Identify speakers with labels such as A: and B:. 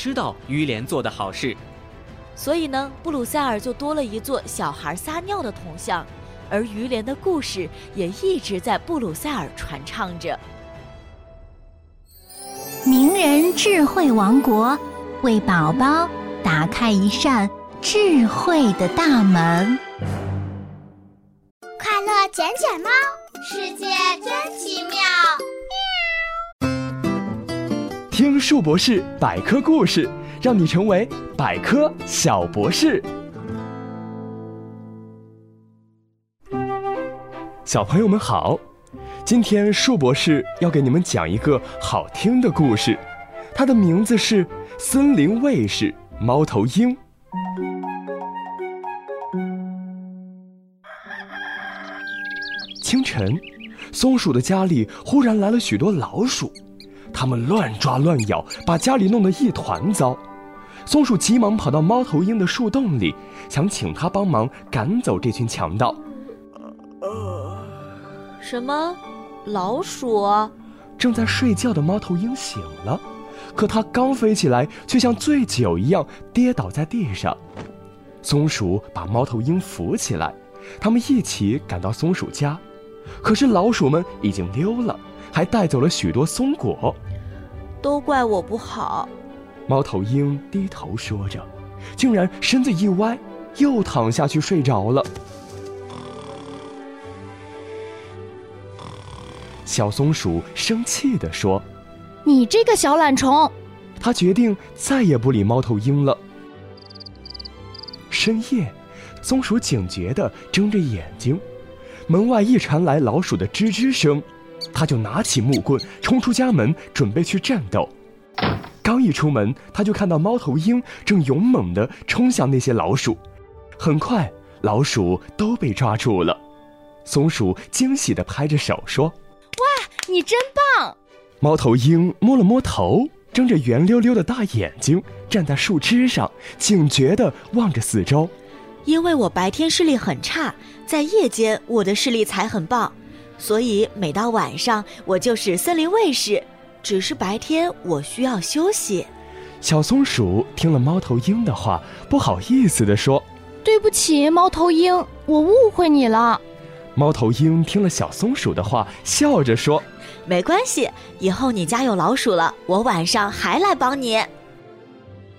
A: 知道于连做的好事。
B: 所以呢，布鲁塞尔就多了一座小孩撒尿的铜像，而于连的故事也一直在布鲁塞尔传唱着。
C: 名人智慧王国，为宝宝打开一扇智慧的大门。
D: 快乐捡捡猫，世界真奇妙。
E: 听树博士百科故事，让你成为百科小博士。小朋友们好，今天树博士要给你们讲一个好听的故事，它的名字是《森林卫士猫头鹰》。清晨，松鼠的家里忽然来了许多老鼠，它们乱抓乱咬，把家里弄得一团糟。松鼠急忙跑到猫头鹰的树洞里，想请他帮忙赶走这群强盗。
B: 什么？老鼠？
E: 正在睡觉的猫头鹰醒了，可它刚飞起来，却像醉酒一样跌倒在地上。松鼠把猫头鹰扶起来，他们一起赶到松鼠家。可是老鼠们已经溜了，还带走了许多松果。
B: 都怪我不好。
E: 猫头鹰低头说着，竟然身子一歪，又躺下去睡着了。小松鼠生气地说：“
F: 你这个小懒虫！”
E: 他决定再也不理猫头鹰了。深夜，松鼠警觉地睁着眼睛，门外一传来老鼠的吱吱声，他就拿起木棍冲出家门，准备去战斗。刚一出门，他就看到猫头鹰正勇猛地冲向那些老鼠，很快老鼠都被抓住了。松鼠惊喜地拍着手说：“
F: 哇，你真棒！”
E: 猫头鹰摸了摸头，睁着圆溜溜的大眼睛，站在树枝上，警觉地望着四周。
B: 因为我白天视力很差，在夜间我的视力才很棒，所以每到晚上我就是森林卫士，只是白天我需要休息。
E: 小松鼠听了猫头鹰的话，不好意思地说：“
F: 对不起，猫头鹰，我误会你了。”
E: 猫头鹰听了小松鼠的话，笑着说：“
B: 没关系，以后你家有老鼠了，我晚上还来帮你。”